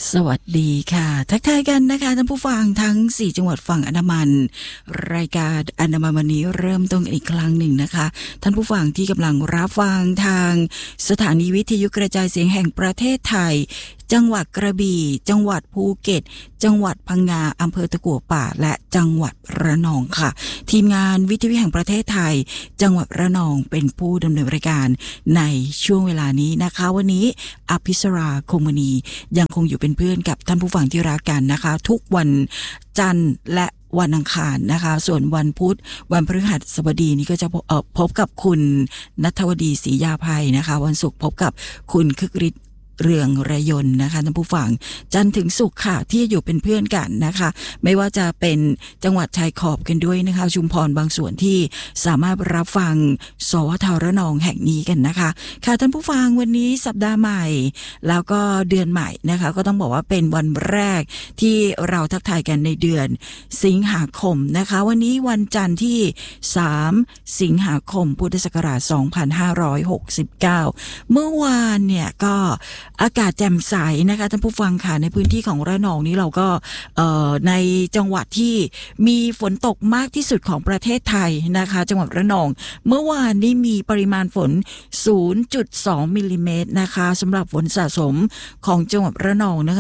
สวัสดีค่ะทักทายกันนะคะท่านผู้ฟังทั้ง4จังหวัดฝั่งอันดามันรายการอันดามันวันนี้เริ่มต้นอีกครั้งหนึ่งนะคะท่านผู้ฟังที่กำลังรับฟังทางสถานีวิทยุกระจายเสียงแห่งประเทศไทยจังหวัดกระบี่จังหวัดภูเก็ตจังหวัดพังงาอำเภอตะกั่วป่าและจังหวัดระนองค่ะทีมงานวิทยุแห่งประเทศไทยจังหวัดระนองเป็นผู้ดำเนินรายการในช่วงเวลานี้นะคะวันนี้อภิสราคงมณียังคงอยู่เป็นเพื่อนกับท่านผู้ฟังที่รักกันนะคะทุกวันจันทร์และวันอังคารนะคะส่วนวันพุธวันพฤหัสบดีนี้ก็จะพบกับคุณณัฐวดีศรียาภัยนะคะวันศุกร์พบกับคุณคึกฤทธิ์เรืองระยนต์นะคะท่านผู้ฟังจันทร์ถึงศุกร์ค่ะที่อยู่เป็นเพื่อนกันนะคะไม่ว่าจะเป็นจังหวัดชายขอบกันด้วยนะคะชุมพรบางส่วนที่สามารถรับฟังสวทระนองแห่งนี้กันนะคะค่ะท่านผู้ฟังวันนี้สัปดาห์ใหม่แล้วก็เดือนใหม่นะคะก็ต้องบอกว่าเป็นวันแรกที่เราทักทายกันในเดือนสิงหาคมนะคะวันนี้วันจันทร์ที่3สิงหาคมพุทธศักราช2569เมื่อวานเนี่ยก็อากาศแจ่มใสนะคะท่านผู้ฟังค่ะในพื้นที่ของระนองนี้เราก็ในจังหวัดที่มีฝนตกมากที่สุดของประเทศไทยนะคะจังหวัดระนองเมื่อวานนี้มีปริมาณฝน 0.2 มิลลิเมตรนะคะสำหรับฝนสะสมของจังหวัดระนองนะคะ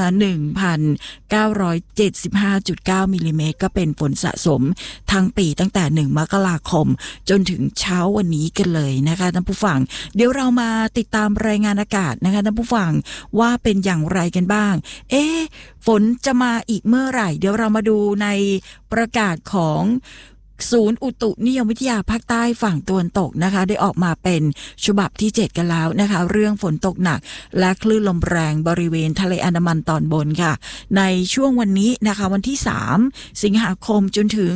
1,975.9 มิลลิเมตรก็เป็นฝนสะสมทั้งปีตั้งแต่1มกราคมจนถึงเช้าวันนี้กันเลยนะคะท่านผู้ฟังเดี๋ยวเรามาติดตามรายงานอากาศนะคะท่านผู้ฟังว่าเป็นอย่างไรกันบ้างฝนจะมาอีกเมื่อไหร่เดี๋ยวเรามาดูในประกาศของศูนย์อุตุนิยมวิทยาภาคใต้ฝั่งตะวันตกนะคะได้ออกมาเป็นฉบับที่7กันแล้วนะคะเรื่องฝนตกหนักและคลื่นลมแรงบริเวณทะเลอันดามันตอนบนค่ะในช่วงวันนี้นะคะวันที่3สิงหาคมจนถึง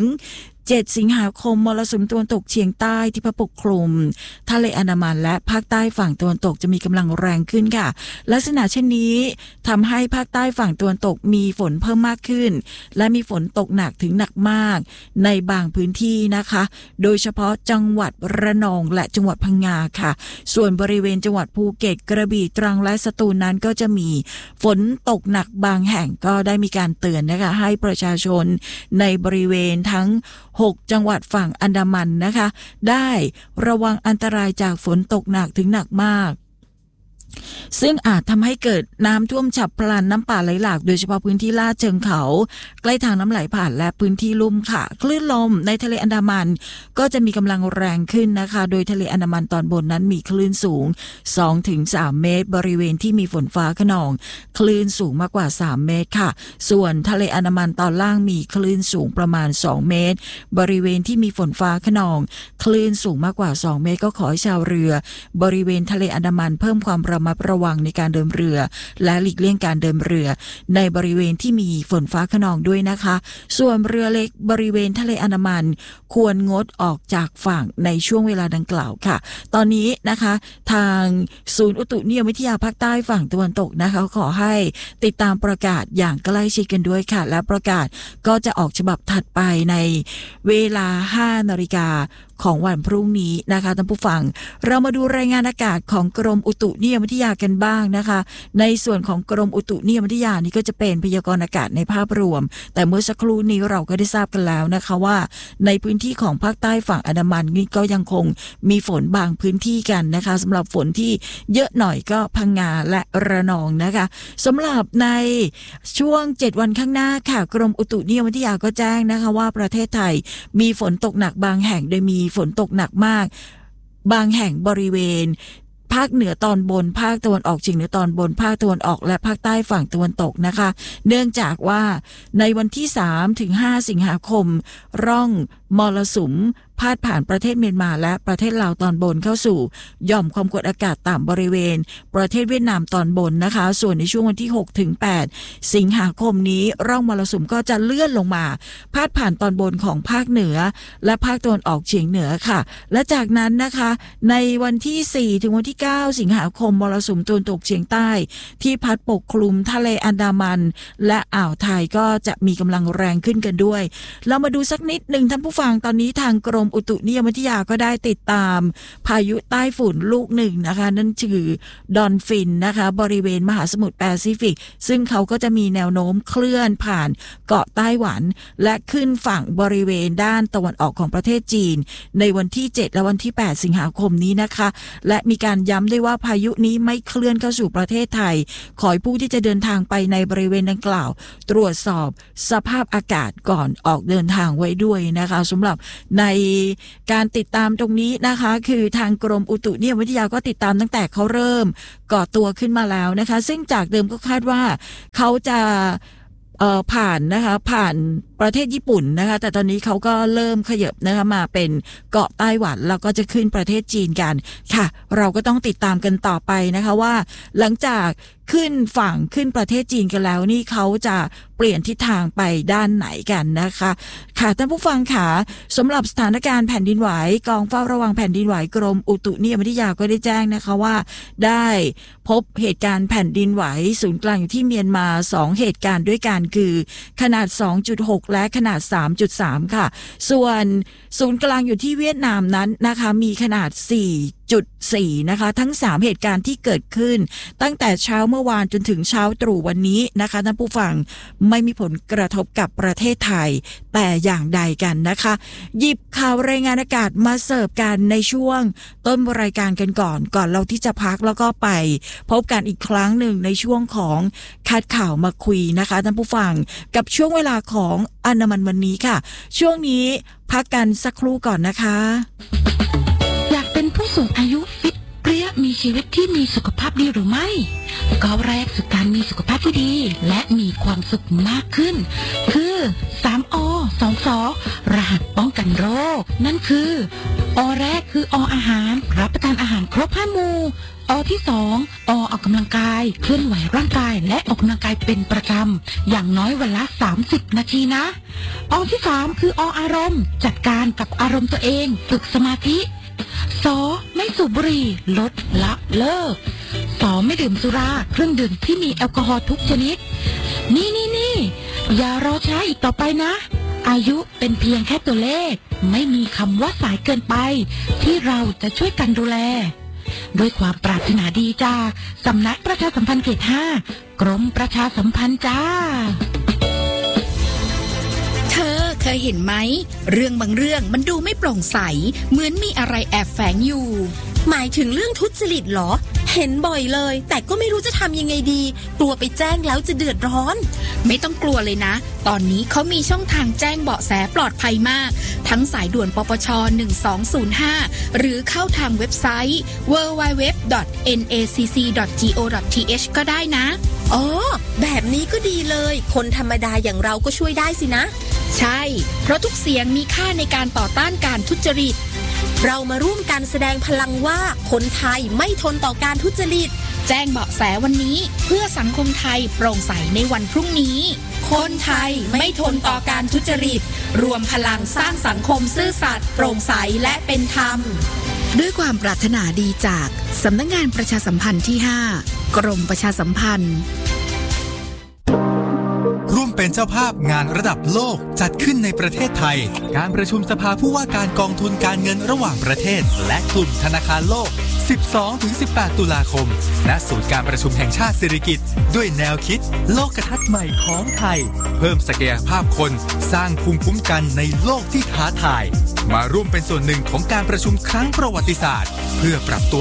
7สิงหาคมมรสุมตะวันตกเฉียงใต้ที่พัดปกคลุมทะเลอันดามันและภาคใต้ฝั่งตะวันตกจะมีกำลังแรงขึ้นค่ะลักษณะเช่นนี้ทำให้ภาคใต้ฝั่งตะวันตกมีฝนเพิ่มมากขึ้นและมีฝนตกหนักถึงหนักมากในบางพื้นที่นะคะโดยเฉพาะจังหวัดระนองและจังหวัดพังงาค่ะส่วนบริเวณจังหวัดภูเก็ตกระบี่ตรังและสตูลนั้นก็จะมีฝนตกหนักบางแห่งก็ได้มีการเตือนนะคะให้ประชาชนในบริเวณทั้ง6จังหวัดฝั่งอันดามันนะคะได้ระวังอันตรายจากฝนตกหนักถึงหนักมากซึ่งอาจทำให้เกิดน้ำท่วมฉับพลันน้ำป่าไหลหลากโดยเฉพาะพื้นที่ลาดเชิงเขาใกล้ทางน้ำไหลผ่านและพื้นที่ลุ่มค่ะคลื่นลมในทะเลอันดามันก็จะมีกำลังแรงขึ้นนะคะโดยทะเลอันดามันตอนบนนั้นมีคลื่นสูง 2-3 เมตรบริเวณที่มีฝนฟ้าคะนองคลื่นสูงมากกว่า3เมตรค่ะส่วนทะเลอันดามันตอนล่างมีคลื่นสูงประมาณ2เมตรบริเวณที่มีฝนฟ้าคะนองคลื่นสูงมากกว่า2เมตรก็ขอให้ชาวเรือบริเวณทะเลอันดามันเพิ่มความระมัดระวังในการเดินเรือและหลีกเลี่ยงการเดินเรือในบริเวณที่มีฝนฟ้าคะนองด้วยนะคะส่วนเรือเล็กบริเวณทะเลอันดามันควรงดออกจากฝั่งในช่วงเวลาดังกล่าวค่ะตอนนี้นะคะทางศูนย์อุตุนิยมวิทยาภาคใต้ฝั่งตะวันตกนะคะขอให้ติดตามประกาศอย่างใกล้ชิดกันด้วยค่ะและประกาศก็จะออกฉบับถัดไปในเวลา 5 นาฬิกาของวันพรุ่งนี้นะคะท่านผู้ฟังเรามาดูรายงานอากาศของกรมอุตุนิยมวิทยากันบ้างนะคะในส่วนของกรมอุตุนิยมวิทยานี่ก็จะเป็นพยากรณ์อากาศในภาพรวมแต่เมื่อสักครู่นี้เราก็ได้ทราบกันแล้วนะคะว่าในพื้นที่ของภาคใต้ฝั่งอันดามันนี่ก็ยังคงมีฝนบางพื้นที่กันนะคะสำหรับฝนที่เยอะหน่อยก็พังงาและระนองนะคะสำหรับในช่วง7วันข้างหน้าค่ะกรมอุตุนิยมวิทยาก็แจ้งนะคะว่าประเทศไทยมีฝนตกหนักบางแห่งโดยมีฝนตกหนักมากบางแห่งบริเวณภาคเหนือตอนบนภาคตะวันออกเฉียงเหนือตอนบนภาคตะวันออกและภาคใต้ฝั่งตะวันตกนะคะเนื่องจากว่าในวันที่3-5สิงหาคมร่องมรสุมพาดผ่านประเทศเมียนมาและประเทศลาวตอนบนเข้าสู่หย่อมความกดอากาศต่ำบริเวณประเทศเวียดนามตอนบนนะคะส่วนในช่วงวันที่6-8สิงหาคมนี้ร่องมรสุมก็จะเลื่อนลงมาพาดผ่านตอนบนของภาคเหนือและภาคตะวันออกเฉียงเหนือค่ะและจากนั้นนะคะในวันที่4ถึงวันที่9สิงหาคมมรสุมตะวันตกเฉียงใต้ที่พัดปกคลุมทะเลอันดามันและอ่าวไทยก็จะมีกำลังแรงขึ้นกันด้วยเรามาดูสักนิดนึงท่านผู้ฟังตอนนี้ทางกรมอุตุนิยมวิทยาก็ได้ติดตามพายุใต้ฝุ่นลูกหนึ่งนะคะนั่นคือดอนฟินนะคะบริเวณมหาสมุทรแปซิฟิกซึ่งเขาก็จะมีแนวโน้มเคลื่อนผ่านเกาะไต้หวันและขึ้นฝั่งบริเวณด้านตะวันออกของประเทศจีนในวันที่7และวันที่8สิงหาคมนี้นะคะและมีการย้ำด้วยว่าพายุนี้ไม่เคลื่อนเข้าสู่ประเทศไทยขอให้ผู้ที่จะเดินทางไปในบริเวณดังกล่าวตรวจสอบสภาพอากาศก่อนออกเดินทางไว้ด้วยนะคะสำหรับในการติดตามตรงนี้นะคะคือทางกรมอุตุนิยมวิทยาก็ติดตามตั้งแต่เขาเริ่มก่อตัวขึ้นมาแล้วนะคะซึ่งจากเดิมก็คาดว่าเขาจะผ่านนะคะผ่านประเทศญี่ปุ่นนะคะแต่ตอนนี้เขาก็เริ่มขยับนะคะมาเป็นเกาะไต้หวันแล้วก็จะขึ้นประเทศจีนกันค่ะเราก็ต้องติดตามกันต่อไปนะคะว่าหลังจากขึ้นฝั่งขึ้นประเทศจีนกันแล้วนี่เขาจะเปลี่ยนทิศทางไปด้านไหนกันนะคะค่ะท่านผู้ฟังค่ะสำหรับสถานการณ์แผ่นดินไหวกองเฝ้าระวังแผ่นดินไหวกรมอุตุนิยมวิทยาก็ได้แจ้งนะคะว่าได้พบเหตุการณ์แผ่นดินไหวศูนย์กลางอยู่ที่เมียนมา2เหตุการณ์ด้วยกันคือขนาด 2.6 และขนาด 3.3 ค่ะส่วนศูนย์กลางอยู่ที่เวียดนามนั้นนะคะมีขนาด 4.4 นะคะทั้ง3เหตุการณ์ที่เกิดขึ้นตั้งแต่เช้าเมื่อวานจนถึงเช้าตรู่วันนี้นะคะท่านผู้ฟังไม่มีผลกระทบกับประเทศไทยแต่อย่างใดกันนะคะหยิบข่าวรายงานอากาศมาเสิร์ฟกันในช่วงต้นรายการกันก่อนเราที่จะพักแล้วก็ไปพบกันอีกครั้งหนึ่งในช่วงของคัดข่าวมาคุยนะคะท่านผู้ฟังกับช่วงเวลาของอนามันวันนี้ค่ะช่วงนี้พักกันสักครู่ก่อนนะคะอยากเป็นผู้สูงอายุฟิตเปรี้ยมีชีวิตที่มีสุขภาพดีหรือไม่ก้าวแรกสู่การมีสุขภาพที่ดีและมีความสุขมากขึ้นคือ3 อ 2 ส รหัสป้องกันโรคนั่นคืออแรกคือออาหารรับประทานอาหารครบ5 หมู่อที่2ออกกำลังกายเคลื่อนไหวร่างกายและออกกำลังกายเป็นประจำอย่างน้อยวันละ30 นาทีนะอที่3คือออารมณ์จัดการกับอารมณ์ตัวเองฝึกสมาธิสไม่สูบบุหรี่ลดละเลิกสไม่ดื่มสุราเครื่องดื่มที่มีแอลกอฮอล์ทุกชนิดนี่อย่ารอช้าอีกต่อไปนะอายุเป็นเพียงแค่ตัวเลขไม่มีคำว่าสายเกินไปที่เราจะช่วยกันดูแลด้วยความปรารถนาดีจากสำนักประชาสัมพันธ์เขต 5 กรมประชาสัมพันธ์จ้าเธอเคยเห็นไหมเรื่องบางเรื่องมันดูไม่โปร่งใสเหมือนมีอะไรแอบแฝงอยู่หมายถึงเรื่องทุจริตเหรอเห็นบ่อยเลยแต่ก็ไม่รู้จะทำยังไงดีกลัวไปแจ้งแล้วจะเดือดร้อนไม่ต้องกลัวเลยนะตอนนี้เขามีช่องทางแจ้งเบาะแสปลอดภัยมากทั้งสายด่วนปปช1205หรือเข้าทางเว็บไซต์ www.nacc.go.th ก็ได้นะอ๋อแบบนี้ก็ดีเลยคนธรรมดาอย่างเราก็ช่วยได้สินะใช่เพราะทุกเสียงมีค่าในการต่อต้านการทุจริตเรามาร่วมกันแสดงพลังว่าคนไทยไม่ทนต่อการทุจริตแจ้งเบาะแสวันนี้เพื่อสังคมไทยโปร่งใสในวันพรุ่งนี้คนไทยไม่ทนต่อการทุจริตรวมพลังสร้างสังคมซื่อสัตย์โปร่งใสและเป็นธรรมด้วยความปรารถนาดีจากสำนักงานประชาสัมพันธ์ที่ 5 กรมประชาสัมพันธ์ร่วมเป็นเจ้าภาพงานระดับโลกจัดขึ้นในประเทศไทยการประชุมสภาผู้ว่าการกองทุนการเงินระหว่างประเทศและกลุ่มธนาคารโลก 12-18 ตุลาคมณศูนย์การประชุมแห่งชาติสิริกิติ์ด้วยแนวคิดโลกทัศน์ใหม่ของไทยเพิ่มศักยภาพคนสร้างภูมิคุ้มกันในโลกที่ท้าทายมาร่วมเป็นส่วนหนึ่งของการประชุมครั้งประวัติศาสตร์เพื่อปรับตัว